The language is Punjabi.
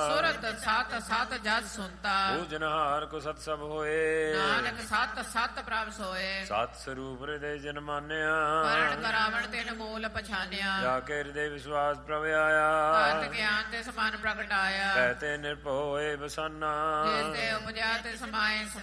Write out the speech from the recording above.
ਸੁਰਤ ਸਤ ਸਤ ਜਸ ਸੁਨਤਾ। ਪੂਜਨਹਾਰ ਕੋ ਸਤ ਸਭ ਹੋਏ। ਨਾਨਕ ਸਤ ਸਤ ਪ੍ਰਭ ਸੋਏ। ਸਤ ਸਰੂਪ ਹਿਰਦੇ ਜਨ ਮਾਨਿਆ। ਪਰਣ ਕਰਾਵਣ ਤਿਨ ਮੂਲ ਪਛਾਨਿਆ। ਜਾ ਕੇ ਹਿਰਦੇ ਵਿਸ਼ਵਾਸ ਪ੍ਰਭ ਆਇਆ। ਤਤ ਗਿਆਨ ਤੇ ਸਮਾਨ ਪ੍ਰਗਟਾਇਆ। ਕਹਿਤੇ ਨਿਰਭਉ ਹੋਏ ਬਸਾਨਾ। ਜਿਸ ਤੇ ਉਪਜਿਆ ਤੇ ਸਮਾਏ